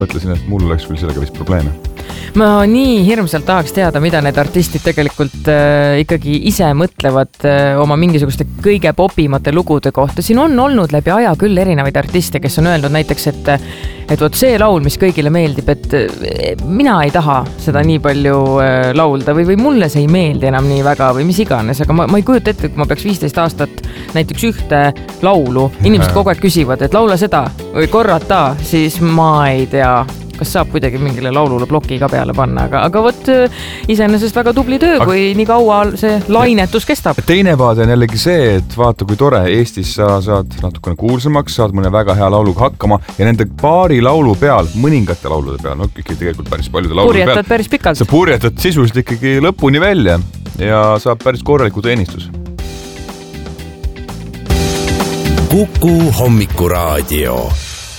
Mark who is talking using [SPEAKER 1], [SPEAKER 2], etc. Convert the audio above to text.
[SPEAKER 1] mõtlesin, et mul oleks küll sellega vist probleeme.
[SPEAKER 2] Ma nii hirmsalt tahaks teada, mida need artistid tegelikult ikkagi ise mõtlevad oma mingisuguste kõige popimate lugude kohta. Siin on olnud läbi aja küll erinevaid artiste, kes on öelnud näiteks, et võt see laul, mis kõigile meeldib, et mina ei taha seda nii palju laulda või mulle see ei meeldi enam nii väga või mis iganes, aga ma ei kujuta ette, kui ma peaks 15 aastat näiteks ühte laulu, inimesed kogu aeg küsivad, et laula seda või korrata, siis ma ei tea, kas saab kuidagi mingile laulule ploki ka peale panna, aga võt iseenesest väga tubli töö, kui nii kaua see lainetus kestab.
[SPEAKER 1] Teine vaade on jällegi see, et vaata kui tore, Eestis sa saad natukene kuulsamaks, saad mõne väga hea lauluga hakkama ja nende paari laulu peal, mõningate laulude peal, no ikkagi tegelikult päris paljude laulude peal.
[SPEAKER 2] Purjetad päris pikalt.
[SPEAKER 1] Sa purjetad sisuliselt ikkagi lõpuni välja ja saab päris korraliku teenistus.
[SPEAKER 3] Kuku Hommikuraadio.